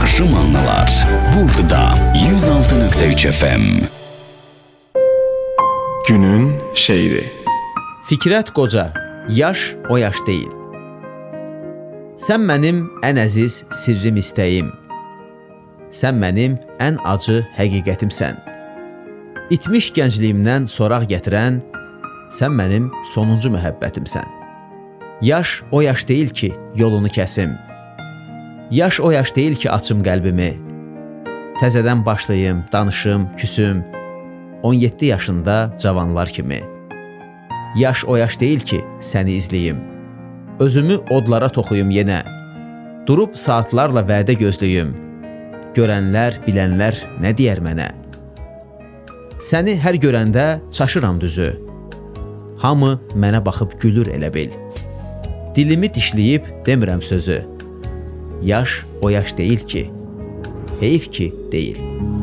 Yaxşı mahnılar burada 106.3 FM. Günün şeiri. Fikrət Qoca, yaş o yaş deyil. Sən mənim ən əziz sirrim istəyim. Sən mənim ən acı həqiqətimsən. İtmiş gəncliyimdən soraq gətirən, sən mənim sonuncu məhəbbətimsən. Yaş o yaş deyil ki, yolunu kəsim. Yaş o yaş deyil ki, açım qəlbimi. Təzədən başlayım, danışım, küsüm. 17 yaşında cavanlar kimi. Yaş o yaş deyil ki, səni izləyim. Özümü odlara toxuyum yenə. Durub saatlarla vədə gözləyim. Görənlər, bilənlər nə deyər mənə? Səni hər görəndə çaşıram düzü. Hamı mənə baxıb gülür elə bil. Dilimi dişləyib demirəm sözü. Yaş o yaş deyil ki, heyf ki deyil.